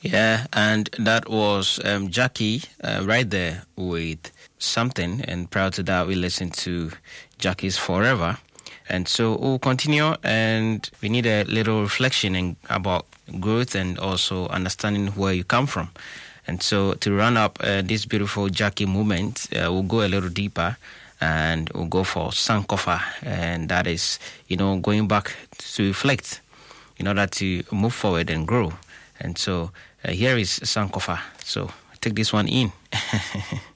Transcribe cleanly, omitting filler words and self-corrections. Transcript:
Yeah, and that was Jackie right there with Something. And prior to that, we listened to Jackie's Forever. And so we'll continue, and we need a little reflection about growth and also understanding where you come from. And so to run up this beautiful Jackie movement, we'll go a little deeper and we'll go for Sankofa. And that is, going back to reflect in order to move forward and grow. And so here is Sankofa. So take this one in.